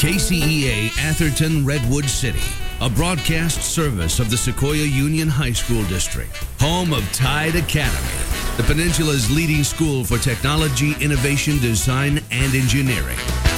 KCEA Atherton Redwood City, a broadcast service of the Sequoia Union High School District, home of Tide Academy, the Peninsula's leading school for technology, innovation, design, and engineering.